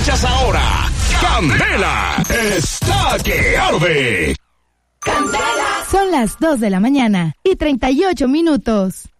Escuchas ahora Candela está que arde. Candela. Son las 2 de la mañana y 38 minutos.